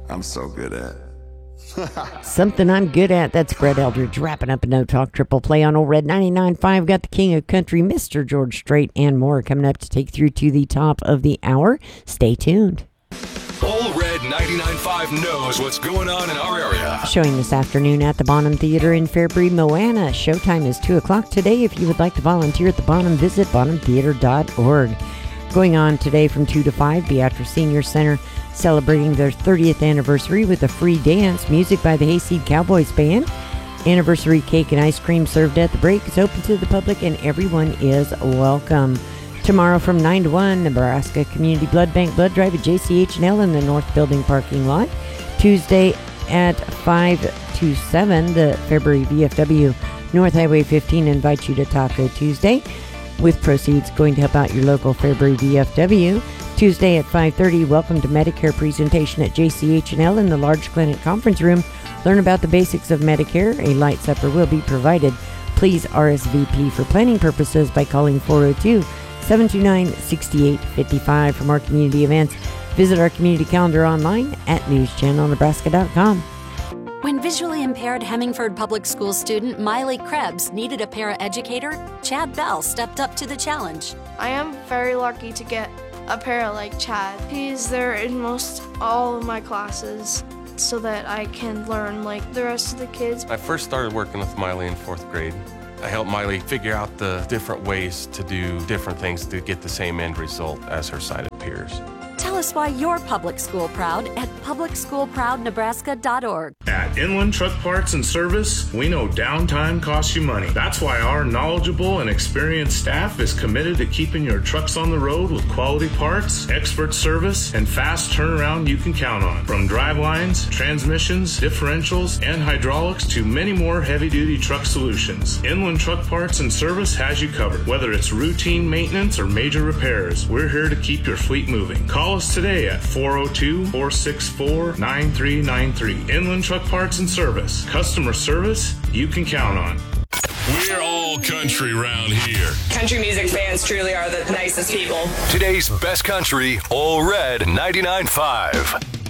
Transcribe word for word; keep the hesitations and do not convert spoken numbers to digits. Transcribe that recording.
I'm so good at. Something I'm good at. That's Brett Eldridge wrapping up a No Talk Triple Play on Old Red ninety-nine point five. Got the King of Country, Mister George Strait, and more coming up to take through to the top of the hour. Stay tuned. Old Red ninety-nine point five knows what's going on in our area. Showing this afternoon at the Bonham Theater in Fairbury, Moana. Showtime is two o'clock today. If you would like to volunteer at the Bonham, visit bonham theater dot org. Going on today from two to five, Beatrice Senior Center celebrating their thirtieth anniversary with a free dance, music by the Hayseed Cowboys Band. Anniversary cake and ice cream served at the break is open to the public and everyone is welcome. Tomorrow from nine to one, Nebraska Community Blood Bank Blood Drive at J C H and L in the North Building parking lot. Tuesday at five to seven, the Fairbury V F W North Highway fifteen invites you to Taco Tuesday, with proceeds going to help out your local Fairbury V F W. Tuesday at five thirty, welcome to Medicare presentation at J C H and L in the large clinic conference room. Learn about the basics of Medicare. A light supper will be provided. Please R S V P for planning purposes by calling four oh two, seven two nine, six eight five five. For more community events, visit our community calendar online at news channel nebraska dot com. When visually impaired Hemingford Public School student Miley Krebs needed a paraeducator, Chad Bell stepped up to the challenge. I am very lucky to get a para like Chad. He's there in most all of my classes so that I can learn like the rest of the kids. I first started working with Miley in fourth grade. I helped Miley figure out the different ways to do different things to get the same end result as her sighted peers. Tell us why you're public school proud at public school proud nebraska dot org. At Inland Truck Parts and Service, we know downtime costs you money. That's why our knowledgeable and experienced staff is committed to keeping your trucks on the road with quality parts, expert service, and fast turnaround you can count on. From drivelines, transmissions, differentials, and hydraulics to many more heavy-duty truck solutions, Inland Truck Parts and Service has you covered. Whether it's routine maintenance or major repairs, we're here to keep your fleet moving. Call us today at four oh two, four six four, nine three nine three. Inland Truck Parts and Service. Customer service you can count on. We're all country round here. Country music fans truly are the nicest people. Today's best country, Old Red ninety-nine point five.